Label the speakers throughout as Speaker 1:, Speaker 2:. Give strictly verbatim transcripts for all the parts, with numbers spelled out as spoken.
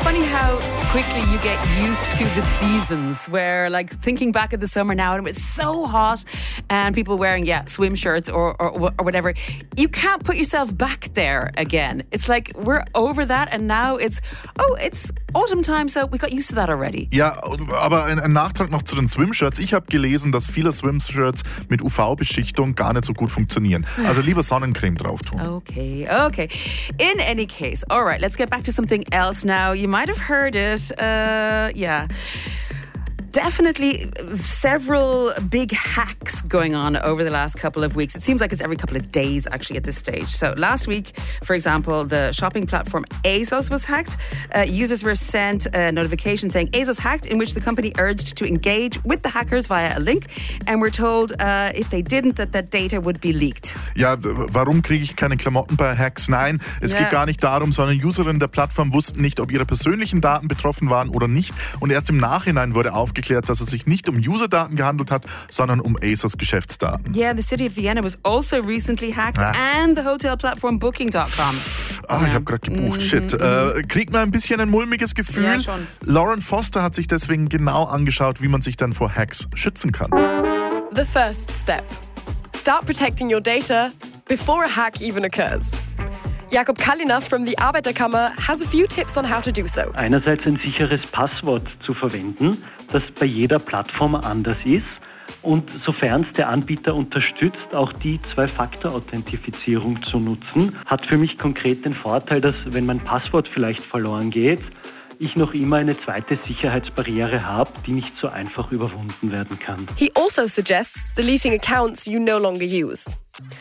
Speaker 1: funny how quickly you get used to the seasons where, like, thinking back at the summer now and it was so hot and people wearing, yeah, swim shirts or, or, or whatever. You can't put yourself back there again. It's like we're over that and now it's, oh, it's autumn time, so we got used to that already.
Speaker 2: Ja, aber ein, ein Nachtrag noch zu den Swimshirts. Ich habe gelesen, dass viele Swimshirts mit U V-Beschichtung gar nicht so gut funktionieren. Also lieber Sonnencreme drauf tun.
Speaker 1: Okay, okay. In any case, all right, let's get back to something else now. You might have heard it. Uh, yeah. Definitely several big hacks going on over the last couple of weeks. It seems like it's every couple of days actually at this stage. So last week, for example, the shopping platform ASOS was hacked. Uh, users were sent a notification saying ASOS hacked, in which the company urged to engage with the hackers via a link, and we're told uh, if they didn't, that that data would be leaked.
Speaker 2: Ja, warum kriege ich keine Klamotten bei Hacks? Nein, es ja. geht gar nicht darum, sondern Userinnen der Plattform wussten nicht, ob ihre persönlichen Daten betroffen waren oder nicht, und erst im Nachhinein wurde aufgeklärt, dass es sich nicht um Userdaten gehandelt hat, sondern um ASOS Geschäftsdaten.
Speaker 1: Yeah, the city of Vienna was also recently hacked ah. and the hotel platform booking dot com.
Speaker 2: Ah, ich habe gerade gebucht, shit. Äh, kriegt man ein bisschen ein mulmiges Gefühl?
Speaker 1: Ja, schon.
Speaker 2: Lauren Foster hat sich deswegen genau angeschaut, wie man sich dann vor Hacks schützen kann.
Speaker 3: The first step. Start protecting your data before a hack even occurs. Jakob Kallina from the Arbeiterkammer has a few tips on how to do so.
Speaker 4: Einerseits ein sicheres Passwort zu verwenden, das bei jeder Plattform anders ist, und sofern es der Anbieter unterstützt, auch die Zwei-Faktor-Authentifizierung zu nutzen. Hat für mich konkret den Vorteil, dass, wenn mein Passwort vielleicht verloren geht, ich noch immer eine zweite Sicherheitsbarriere habe, die nicht so einfach überwunden werden kann.
Speaker 3: He also suggests deleting accounts you no longer use.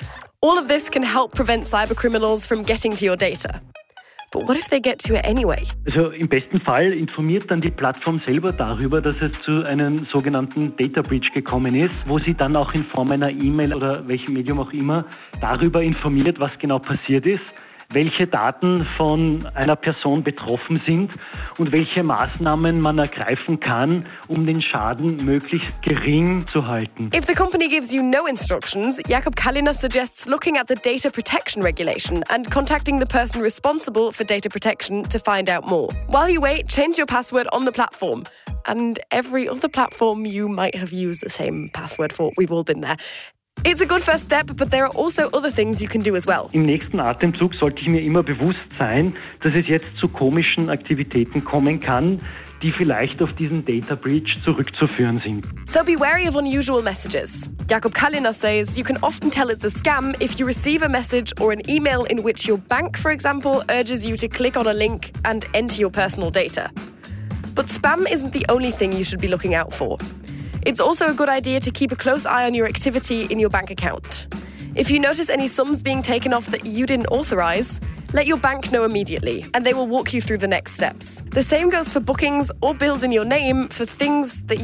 Speaker 3: All of this can help prevent cybercriminals from getting to your data. But what if they get to it anyway?
Speaker 4: Also im besten Fall informiert dann die Plattform selber darüber, dass es zu einem sogenannten Data Breach gekommen ist, wo sie dann auch in Form einer E-Mail oder welchem Medium auch immer darüber informiert, was genau passiert ist, welche Daten von einer Person betroffen sind und welche Maßnahmen man ergreifen kann, um den Schaden möglichst gering zu halten.
Speaker 3: If the company gives you no instructions, Jakob Kallina suggests looking at the data protection regulation and contacting the person responsible for data protection to find out more. While you wait, change your password on the platform. And every other platform you might have used the same password for. We've all been there. It's a good first step, but there are also other things you can do as well.
Speaker 4: Im nächsten Atemzug sollte ich mir immer bewusst sein, dass es jetzt zu komischen Aktivitäten kommen kann, die vielleicht auf diesen Data Breach zurückzuführen sind.
Speaker 3: So be wary of unusual messages. Jakob Kallina says you can often tell it's a scam if you receive a message or an email in which your bank, for example, urges you to click on a link and enter your personal data. But spam isn't the only thing you should be looking out for. It's also a good idea to keep a close eye on your activity in your bank account. If you notice any sums being taken off that you didn't authorize, let your bank know immediately, and they will walk you through the next steps. The same goes for bookings or bills in your name for things that